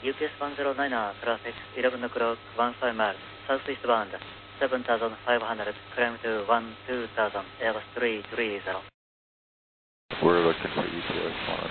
UPS 109er, traffic 11 o'clock, 15 miles, southeast bound, 7,500, climb to 12,000, Airbus 330. We're looking for UPS 109.